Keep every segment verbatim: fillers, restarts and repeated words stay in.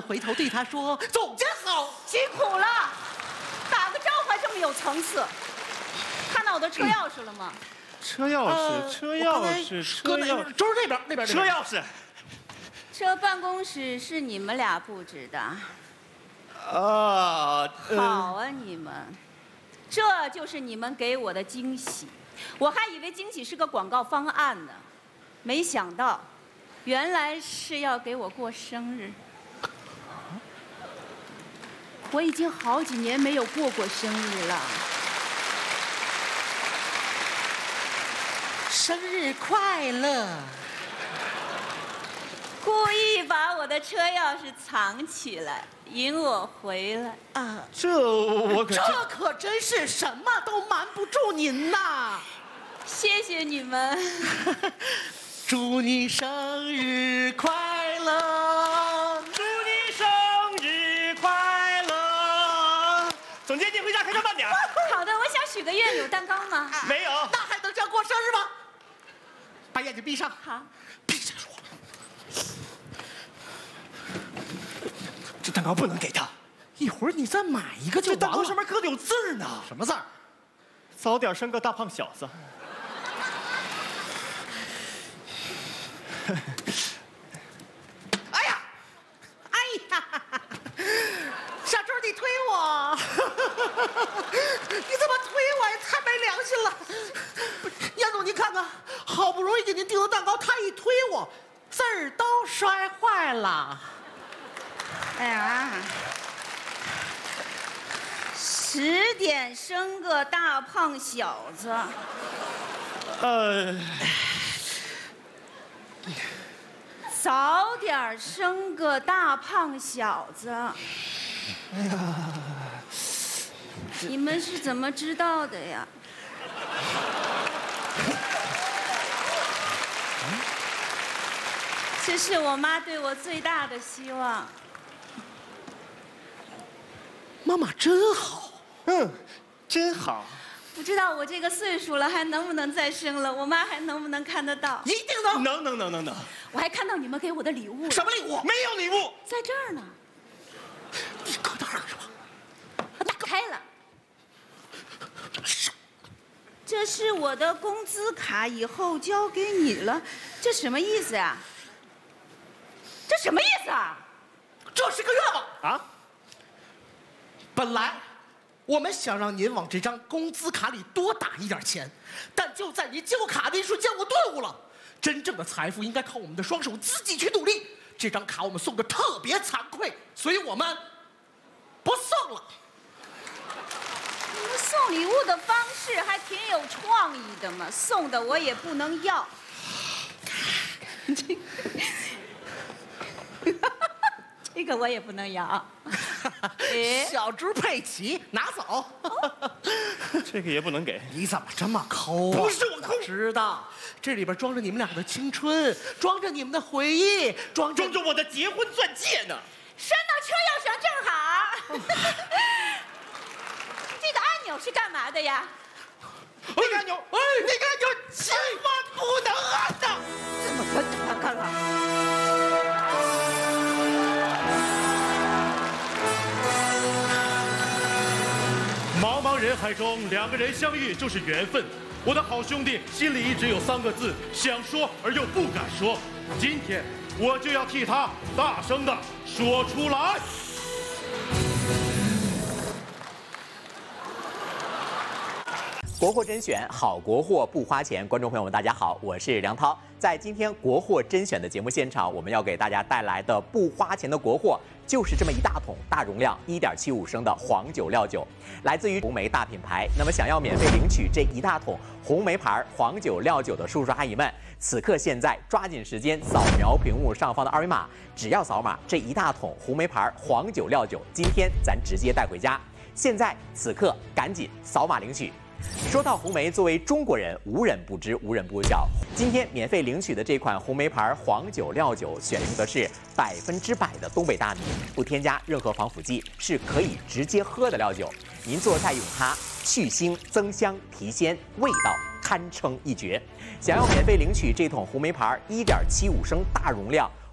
回头对他说：“总监好， 辛苦了，打个招呼还这么有层次。看到我的车钥匙了吗？ 车钥匙，车钥匙，车钥匙， 就是这边那边车钥匙。 这办公室是你们俩布置的。 啊， 好啊，你们，这就是你们给我的惊喜。我还以为惊喜是个广告方案呢，没想到，原来是要给我过生日。我已经好几年没有过过生日了。 生日快乐！ 故意把我的车钥匙藏起来，引我回来啊！ 这我可这可真是什么都瞒不住您呐！ 谢谢你们。 祝你生日快乐！ 祝你生日快乐！总监，你回家开车慢点。 好的，我想许个愿，有蛋糕吗？ 没有。 那还能叫过生日吗？把眼睛闭上。 好。 闭上说。 这蛋糕不能给他。 一会儿你再买一个就完了。 这蛋糕上面刻的有字呢。 什么字儿？ 早点生个大胖小子。 哎呀，哎呀，小周你推我，你怎么推我也太没良心了。燕总您看看，好不容易给您订的蛋糕，他一推我，字儿都摔坏了。 哎呀，十点生个大胖小子。 呃， 早点生个大胖小子。 哎呀， 你们是怎么知道的呀？这是我妈对我最大的希望。 妈妈真好， 嗯，真好。 不知道我这个岁数了还能不能再生了？我妈还能不能看得到？ 一定能， 能能能能能。 我还看到你们给我的礼物了。 什么礼物？ 没有礼物， 在这儿呢。 你搁哪儿是吧？ 打开了。这是我的工资卡，以后交给你了。这什么意思呀？这什么意思啊？ 这是个愿望啊！ 本来我们想让您往这张工资卡里多打一点钱，但就在您交卡的一瞬间，我顿悟了：真正的财富应该靠我们的双手自己去努力。这张卡我们送的特别惭愧，所以我们不送了。 你们送礼物的方式还挺有创意的嘛，送的我也不能要。这个我也不能要。 小猪佩奇，拿走。 这个也不能给。 你怎么这么抠啊？ 不是我抠， 知道这里边装着你们俩的青春，装着你们的回忆，装着装着我的结婚钻戒呢。 拴到车钥匙上正好。这个按钮是干嘛的呀？ 那个按钮，哎，那个按钮千万不能按呐！ 怎么可他干了？ 茫茫人海中，两个人相遇就是缘分。我的好兄弟心里一直有三个字，想说而又不敢说。今天我就要替他大声的说出来。 国货甄选，好国货不花钱。观众朋友们，大家好，我是梁涛。在今天国货甄选的节目现场，我们要给大家带来的不花钱的国货，就是这么一大桶大容量一点七五升的黄酒料酒，来自于红梅大品牌。那么想要免费领取这一大桶红梅牌黄酒料酒的叔叔阿姨们，此刻现在抓紧时间扫描屏幕上方的二维码，只要扫码，这一大桶红梅牌黄酒料酒，今天咱直接带回家。现在此刻赶紧扫码领取。说到红梅，作为中国人，无人不知，无人不晓。今天免费领取的这款红梅牌黄酒料酒，选用的是百分之百的东北大米，不添加任何防腐剂，是可以直接喝的料酒。您做菜用它，去腥增香提鲜，味道堪称一绝。想要免费领取这桶红梅牌一点七五升大容量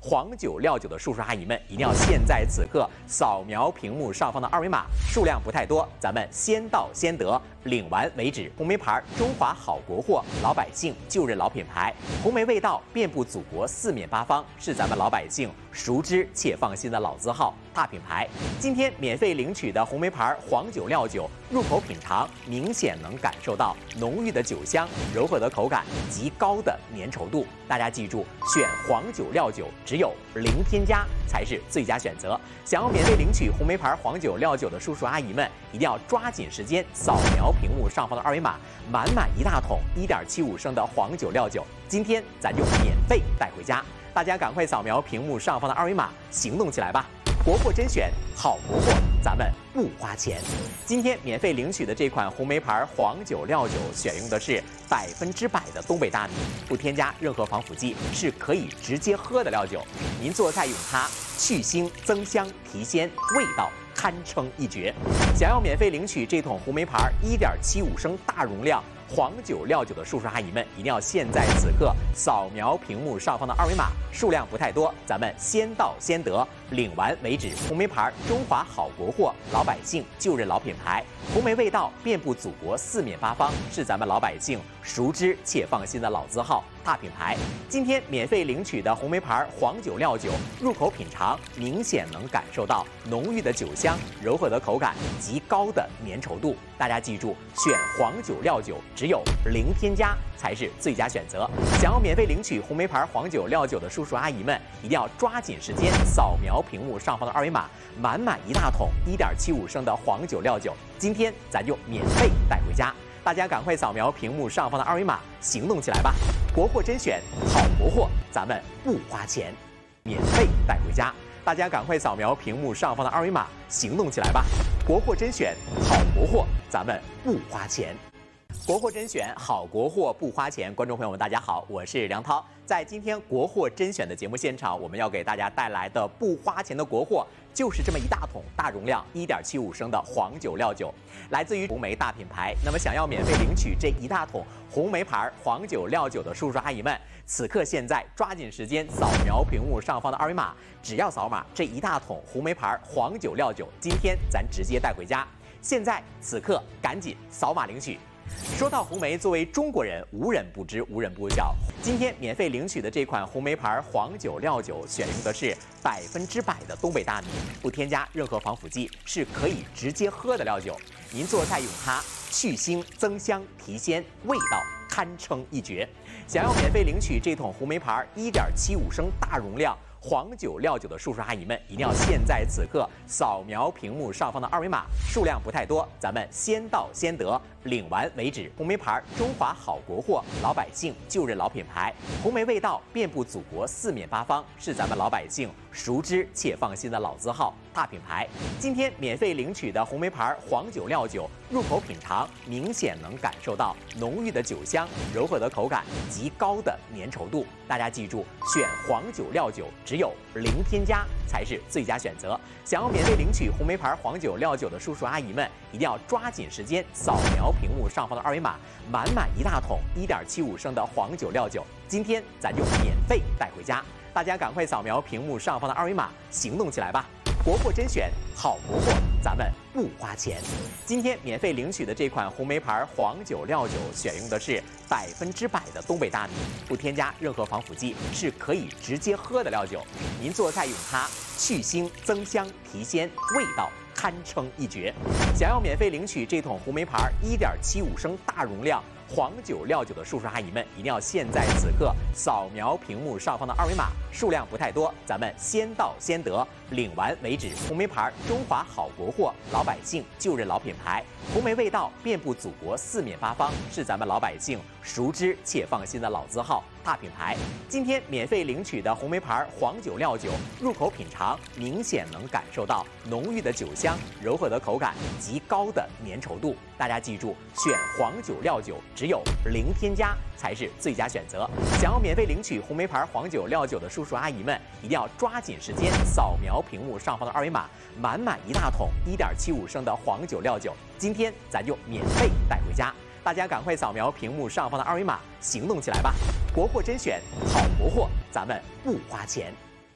黄酒、料酒的叔叔阿姨们，一定要现在此刻扫描屏幕上方的二维码，数量不太多，咱们先到先得，领完为止。红梅牌中华好国货，老百姓就认老品牌，红梅味道遍布祖国四面八方，是咱们老百姓熟知且放心的老字号大品牌。今天免费领取的红梅牌黄酒、料酒，入口品尝明显能感受到浓郁的酒香、柔和的口感及高的粘稠度。大家记住，选黄酒、料酒只有零添加才是最佳选择。想要免费领取红梅牌黄酒、料酒的叔叔阿姨们，一定要抓紧时间扫描屏幕上方的二维码，满满一大桶一点七五升的黄酒、料酒，今天咱就免费带回家。大家赶快扫描屏幕上方的二维码，行动起来吧！国货甄选，好国货，咱们不花钱。今天免费领取的这款红梅牌黄酒、料酒，选用的是百分之百的东北大米，不添加任何防腐剂，是可以直接喝的料酒。您做菜用它，去腥增香提鲜，味道堪称一绝。想要免费领取这桶红梅牌一点七五升大容量黄酒、料酒的叔叔阿姨们，一定要现在此刻扫描屏幕上方的二维码，数量不太多，咱们先到先得，领完为止。红梅牌中华好国货，老百姓就认老品牌，红梅味道遍布祖国四面八方，是咱们老百姓熟知且放心的老字号大品牌。今天免费领取的红梅牌黄酒、料酒，入口品尝明显能感受到浓郁的酒香、柔和的口感及高的粘稠度。大家记住，选黄酒、料酒只有零添加才是最佳选择。想要免费领取红梅牌黄酒、料酒的叔叔阿姨们，一定要抓紧时间扫描屏幕上方的二维码，满满一大桶一点七五升的黄酒、料酒，今天咱就免费带回家。大家赶快扫描屏幕上方的二维码，行动起来吧！国货甄选，好国货，咱们不花钱，免费带回家。大家赶快扫描屏幕上方的二维码，行动起来吧！国货甄选，好国货，咱们不花钱。国货甄选，好国货不花钱。观众朋友们，大家好，我是梁涛。在今天国货甄选的节目现场，我们要给大家带来的不花钱的国货，就是这么一大桶大容量一点七五升的黄酒、料酒，来自于红梅大品牌。那么想要免费领取这一大桶红梅牌黄酒、料酒的叔叔阿姨们，此刻现在抓紧时间扫描屏幕上方的二维码，只要扫码，这一大桶红梅牌黄酒、料酒，今天咱直接带回家。现在此刻赶紧扫码领取。说到红梅，作为中国人，无人不知，无人不晓。今天免费领取的这款红梅牌黄酒、料酒，选用的是百分之百的东北大米，不添加任何防腐剂，是可以直接喝的料酒。您做菜用它，去腥增香提鲜，味道堪称一绝。想要免费领取这桶红梅牌一点七五升大容量黄酒、料酒的叔叔阿姨们，一定要现在此刻扫描屏幕上方的二维码，数量不太多，咱们先到先得，领完为止。红梅牌中华好国货，老百姓就认老品牌，红梅味道遍布祖国四面八方，是咱们老百姓熟知且放心的老字号大品牌。今天免费领取的红梅牌黄酒、料酒，入口品尝明显能感受到浓郁的酒香、柔和的口感及高的粘稠度。大家记住，选黄酒、料酒只有零添加才是最佳选择。想要免费领取红梅牌黄酒、料酒的叔叔阿姨们，一定要抓紧时间扫描屏幕上方的二维码，满满一大桶一点七五升的黄酒、料酒，今天咱就免费带回家。大家赶快扫描屏幕上方的二维码，行动起来吧！国货甄选，好国货，咱们不花钱。今天免费领取的这款红梅牌黄酒、料酒，选用的是百分之百的东北大米，不添加任何防腐剂，是可以直接喝的料酒。您做菜用它，去腥增香提鲜，味道堪称一绝。想要免费领取这桶红梅牌一点七五升大容量黄酒、料酒的叔叔阿姨们，一定要现在此刻扫描屏幕上方的二维码，数量不太多，咱们先到先得，领完为止。红梅牌中华好国货，老百姓就认老品牌，红梅味道遍布祖国四面八方，是咱们老百姓熟知且放心的老字号大品牌。今天免费领取的红梅牌黄酒、料酒，入口品尝明显能感受到浓郁的酒香、柔和的口感及高的粘稠度。大家记住，选黄酒、料酒只有零添加才是最佳选择。想要免费领取红梅牌黄酒、料酒的叔叔阿姨们，一定要抓紧时间扫描屏幕上方的二维码，满满一大桶一点七五升的黄酒、料酒，今天咱就免费带回家。大家赶快扫描屏幕上方的二维码，行动起来吧！国货甄选，好国货，咱们不花钱。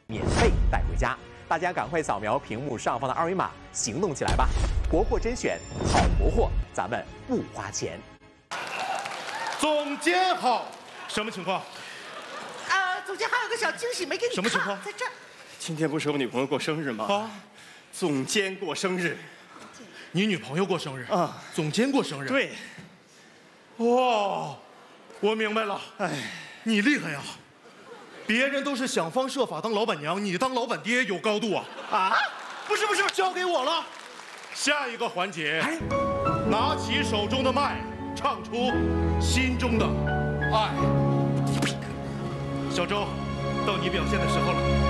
免费带回家。大家赶快扫描屏幕上方的二维码，行动起来吧！国货甄选，好国货，咱们不花钱。 总监好，什么情况？ 啊，总监还有个小惊喜没给你看， 什么情况在这儿。 今天不是我女朋友过生日吗？ 啊， 总监过生日。 你女朋友过生日啊？ 总监过生日？。 对。 哦，我明白了。 哎， 你厉害呀！别人都是想方设法当老板娘，你当老板爹有高度啊！ 啊？不是不是， 交给我了。下一个环节，拿起手中的麦，唱出心中的爱。小周，到你表现的时候了。